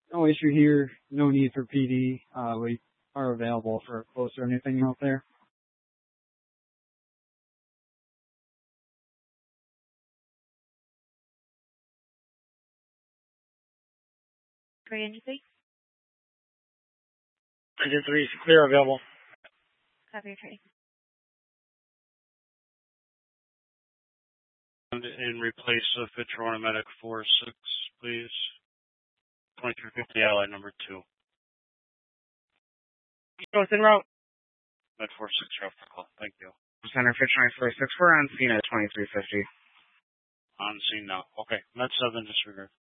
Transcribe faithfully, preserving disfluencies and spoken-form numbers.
No issue here. No need for P D. Uh, we are available for a close or anything out there. Three anything? Engine three, clear, available. Copy your training. And in replace of Fitzroy Medic four six, please. twenty-three fifty Allied number two. Coast en route. Med four six, route for call. Thank you. Center Fitzroy four six, we're on scene at twenty-three fifty. On scene now. Okay. Med seven, disregard.